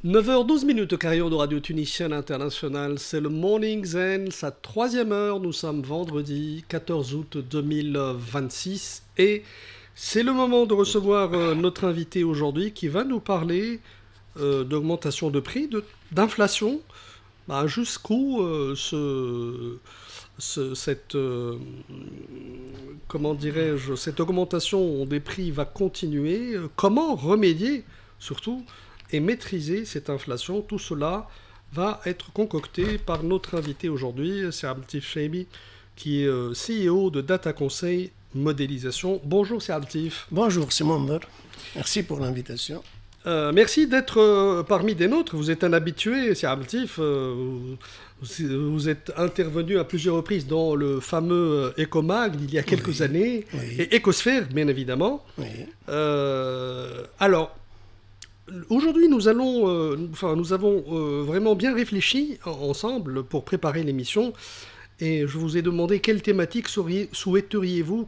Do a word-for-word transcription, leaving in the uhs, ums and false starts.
neuf heures douze minutes au carillon de Radio Tunisienne Internationale, c'est le Morning Zen, sa troisième heure, nous sommes vendredi quatorze août deux mille vingt-six et c'est le moment de recevoir euh, notre invité aujourd'hui qui va nous parler euh, d'augmentation de prix, de, d'inflation, bah, jusqu'où euh, ce, ce, cette, euh, comment dirais-je, cette augmentation des prix va continuer, euh, comment remédier surtout et maîtriser cette inflation. Tout cela va être concocté par notre invité aujourd'hui, c'est Abdeltif Chaibi, qui est euh, C E O de Data Conseil Modélisation. Bonjour, c'est Abdeltif. Bonjour, c'est Momber. Merci pour l'invitation. Euh, merci d'être euh, parmi des nôtres. Vous êtes un habitué, c'est Abdeltif. Euh, vous, vous êtes intervenu à plusieurs reprises dans le fameux euh, Ecomag il y a quelques oui, années, oui. et Ecosphère, bien évidemment. Oui. Euh, alors, aujourd'hui, nous, allons, euh, enfin, nous avons euh, vraiment bien réfléchi ensemble pour préparer l'émission. Et je vous ai demandé quelle thématique souhaiteriez-vous